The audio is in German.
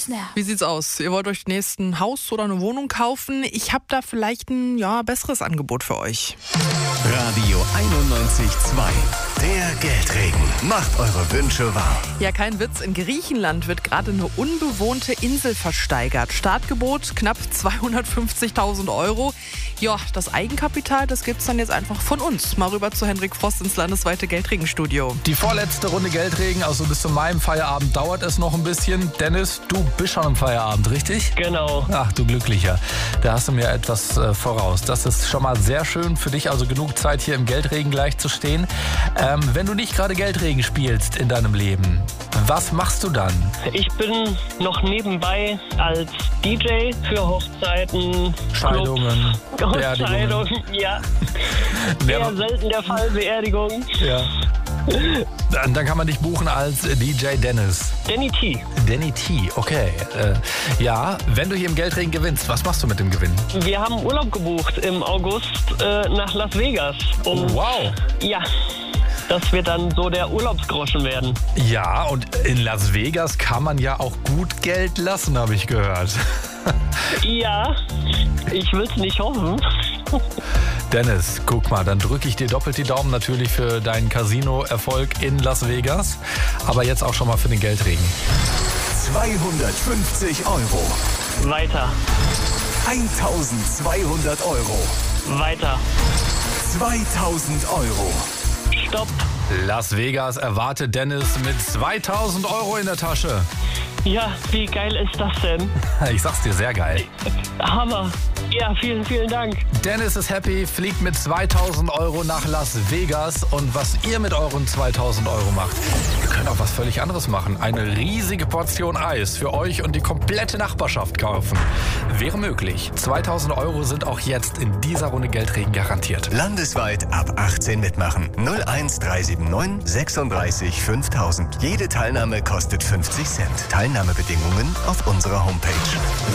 Wie sieht's aus? Ihr wollt euch demnächst ein Haus oder eine Wohnung kaufen? Ich habe da vielleicht ein besseres Angebot für euch. Radio 91.2. Der Geldregen macht eure Wünsche wahr. Ja, kein Witz. In Griechenland wird gerade eine unbewohnte Insel versteigert. Startgebot knapp 250.000 Euro. Ja, das Eigenkapital, das gibt's dann jetzt einfach von uns. Mal rüber zu Henrik Frost ins landesweite Geldregenstudio. Die vorletzte Runde Geldregen, also bis zu meinem Feierabend dauert es noch ein bisschen. Dennis, du bist schon im Feierabend, richtig? Genau. Ach, du Glücklicher. Da hast du mir etwas voraus. Das ist schon mal sehr schön für dich, also genug Zeit hier im Geldregen gleich zu stehen. Wenn du nicht gerade Geldregen spielst in deinem Leben, was machst du dann? Ich bin noch nebenbei als DJ für Hochzeiten, Scheidungen, Clubs, Beerdigungen. Hochzeiten, ja. Sehr selten der Fall, Beerdigung. Ja. Dann kann man dich buchen als DJ Dennis. Danny T. Danny T, okay. Ja, wenn du hier im Geldregen gewinnst, was machst du mit dem Gewinn? Wir haben Urlaub gebucht im August nach Las Vegas. Und Wow. ja, das wird dann so der Urlaubsgroschen werden. Ja, und in Las Vegas kann man ja auch gut Geld lassen, habe ich gehört. Ja, ich will's nicht hoffen. Dennis, guck mal, dann drücke ich dir doppelt die Daumen natürlich für deinen Casino-Erfolg in Las Vegas, aber jetzt auch schon mal für den Geldregen. 250 Euro. Weiter, 1.200 Euro. weiter. 2.000 Euro. Stopp. Las Vegas erwartet Dennis mit 2.000 Euro in der Tasche. Ja, wie geil ist das denn? Ich sag's dir, sehr geil. Hammer. Ja, vielen, vielen Dank. Dennis ist happy, fliegt mit 2.000 Euro nach Las Vegas. Und was ihr mit euren 2.000 Euro macht, ihr könnt auch was völlig anderes machen. Eine riesige Portion Eis für euch und die komplette Nachbarschaft kaufen. Wäre möglich. 2.000 Euro sind auch jetzt in dieser Runde Geldregen garantiert. Landesweit ab 18 mitmachen. 01379 36 5000. Jede Teilnahme kostet 50 Cent. Teilnahmebedingungen auf unserer Homepage.